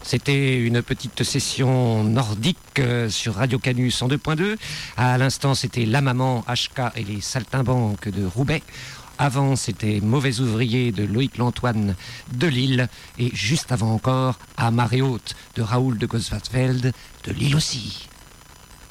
C'était une petite session nordique sur Radio Canu 102.2. À l'instant, c'était La Maman, HK et les Saltimbanques de Roubaix. Avant, c'était Mauvais ouvrier de Loïc Lantoine de Lille. Et juste avant encore, À marée haute de Raoul de Goswatfeld de Lille aussi.